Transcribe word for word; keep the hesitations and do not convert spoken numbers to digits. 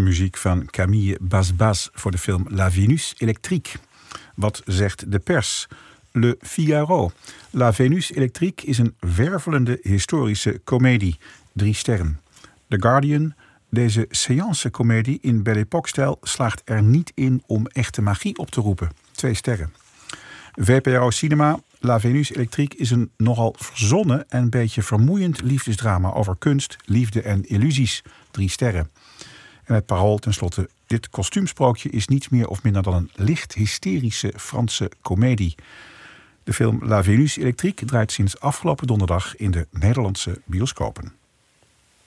Muziek van Camille Basbas voor de film La Vénus Électrique. Wat zegt de pers? Le Figaro. La Vénus Électrique is een wervelende historische komedie. Drie sterren. The Guardian. Deze séance-comedie in Belle Époque-stijl slaagt er niet in om echte magie op te roepen. Twee sterren. V P R O Cinema. La Vénus Électrique is een nogal verzonnen en een beetje vermoeiend liefdesdrama over kunst, liefde en illusies. Drie sterren. En het Parool tenslotte. Dit kostuumsprookje is niets meer of minder dan een licht hysterische Franse komedie. De film La Vénus Électrique draait sinds afgelopen donderdag in de Nederlandse bioscopen.